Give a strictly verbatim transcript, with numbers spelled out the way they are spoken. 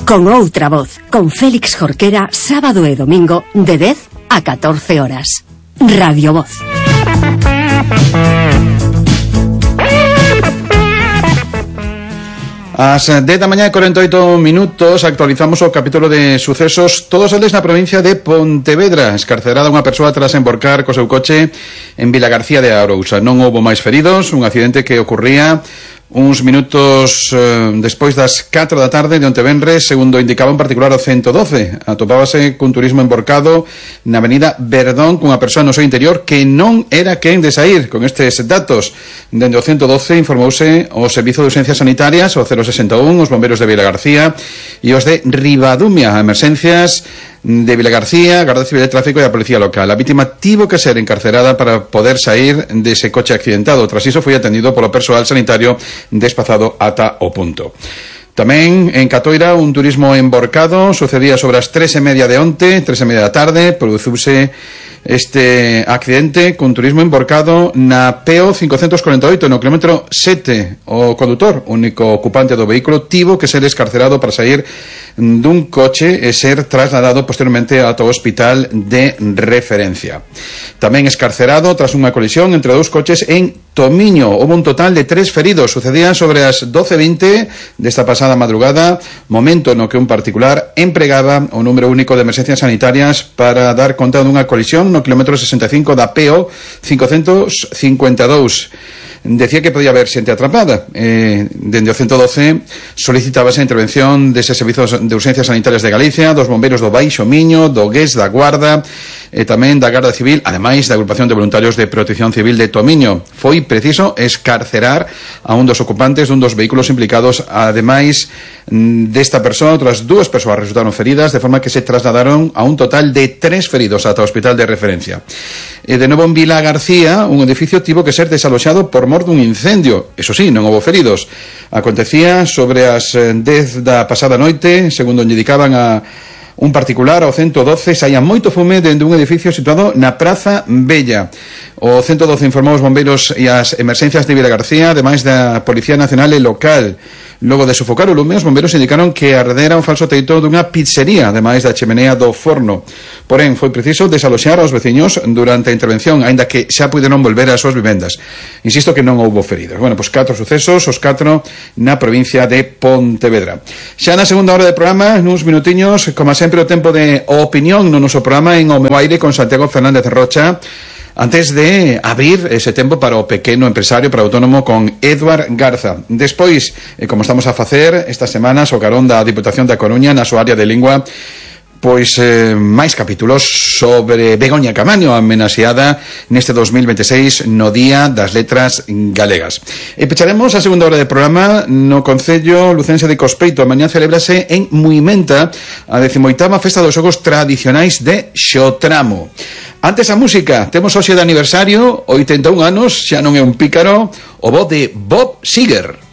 Con outra voz, con Félix Jorquera, sábado e domingo, de dez a catorce horas. Radio Voz. Ás dez da mañá e cuarenta e oito minutos actualizamos o capítulo de sucesos, todos eles na provincia de Pontevedra. Escarcerada unha persoa tras emborcar co seu coche en Vilagarcía de Arousa. Non houbo máis feridos, un accidente que ocurría uns minutos eh, despois das catro da tarde de onte venres, segundo indicaba en particular o ciento doce. Atopábase cun turismo emborcado na avenida Verdón cunha persoa no seu interior que non era quen de sair. Con estes datos, dende o ciento doce informouse o Servizo de Urgencias Sanitarias, o cero sesenta e un, os bombeiros de Vilagarcía e os de Ribadumia, emerxencias de Vilagarcía, Garda Civil de Tráfico e a Policía Local. A vítima tivo que ser encarcerada para poder sair dese coche accidentado. Tras iso foi atendido polo persoal sanitario despazado ata o punto. Tamén en Catoira un turismo emborcado sucedía sobre as tres e media de onte, tres e media da tarde, produciuse este accidente con turismo emborcado na P O cincocentos cuarenta e oito no kilómetro sete. O condutor, único ocupante do vehículo, tivo que ser escarcerado para sair dun coche e ser trasladado posteriormente ata o hospital de referencia. Tamén escarcerado tras unha colisión entre dous coches en Tomiño. Houve un total de tres feridos. Sucedía sobre as doce e vinte desta pasada madrugada, momento no que un particular empregaba o número único de emerxencias sanitarias para dar conta dunha colisión no kilómetro sesenta e cinco da P O cincocentos cincuenta e dous. Decía que podía haber xente atrapada. Eh, dende o ciento doce solicitábase a intervención deses servizos de urgencias sanitarias de Galicia, dos bombeiros do Baixo Miño, do Gués, da Guarda e tamén da Garda Civil, ademais da agrupación de voluntarios de protección civil de Tomiño. Foi preciso escarcerar a un dos ocupantes dun dos vehículos implicados. Ademais desta persoa, outras dúas persoas resultaron feridas, de forma que se trasladaron a un total de tres feridos ata o hospital de referencia. E de novo en Vilagarcía, un edificio tivo que ser desaloxado por mor dun incendio. Eso sí, non houbo feridos. Acontecía sobre as dez da pasada noite, segundo indicaban a un particular, ao ciento doce, saía moito fume dende un edificio situado na Praza Bella. O ciento doce informou os bombeiros e as emerxencias de Vilagarcía, ademais da Policía Nacional e Local. Logo de sofocar o lume, os bombeiros indicaron que ardera un falso teito dunha pizzería, ademais da chimenea do forno. Porén, foi preciso desaloxar aos veciños durante a intervención, aínda que xa puderon volver ás súas vivendas. Insisto que non houbo feridos. Bueno, pois catro sucesos, os catro na provincia de Pontevedra. Xa na segunda hora de programa, nuns minutiños, como sempre, o tempo de opinión no noso programa en O Meu Aire con Santiago Fernández Rocha, antes de abrir ese tempo para o pequeno empresario, para o autónomo, con Eduard Garza. Despois, eh, como estamos a facer estas semanas, o carón da Diputación da Coruña na súa área de lingua, pois eh, máis capítulos sobre Begoña Camaño, amenaxeada neste dos mil veintiséis no Día das Letras Galegas. E pecharemos a segunda hora de programa no Concello Lucense de Cospeito. A mañá celebrase en Muimenta a decimoitava Festa dos Xogos Tradicionais de Xotramo. Antes a música, temos hoxe de aniversario, oitenta e un anos, xa non é un pícaro, o voz de Bob Seger.